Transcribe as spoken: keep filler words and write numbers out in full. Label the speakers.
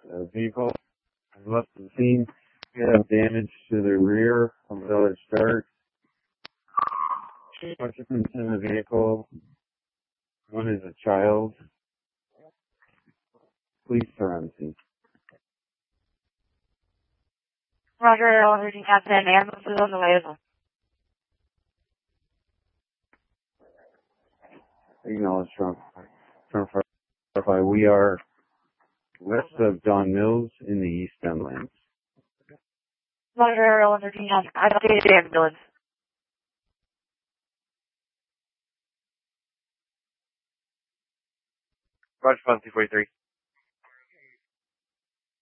Speaker 1: a vehicle has left the scene. We have damage to the rear of the other start. Two occupants in the vehicle. One is a child. Please surround the scene.
Speaker 2: Roger, one thirteen Captain. Ambulance is on the way as well.
Speaker 1: Acknowledge Trump. Trump Five. We are west of Don Mills in the eastbound lanes.
Speaker 2: Roger, one thirteen Captain. I've updated the ambulance.
Speaker 3: Roger, five two forty-three.